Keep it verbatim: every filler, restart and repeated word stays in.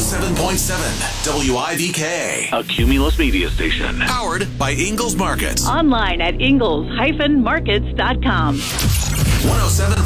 seven point seven W I V K. A Cumulus media station. Powered by Ingalls Markets. Online at ingalls dash markets dot com. one oh seven